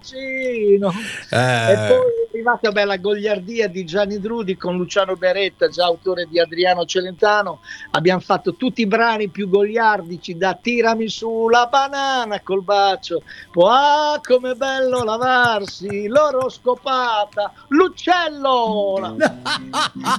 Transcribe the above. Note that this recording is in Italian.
bacino. E poi è arrivata la goliardia di Gianni Drudi con Luciano Beretta, già autore di Adriano Celentano. Abbiamo fatto tutti i brani più goliardici, da Tirami su la banana col bacio, poi com'è bello lavarsi, l'oroscopata, l'uccello.